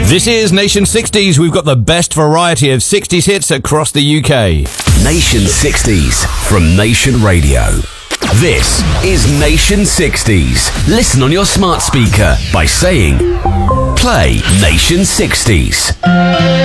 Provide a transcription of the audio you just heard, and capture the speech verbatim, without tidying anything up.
This is Nation sixties. We've got the best variety of sixties hits across the U K. Nation sixties from Nation Radio. This is Nation sixties. Listen on your smart speaker by saying, play Nation sixties.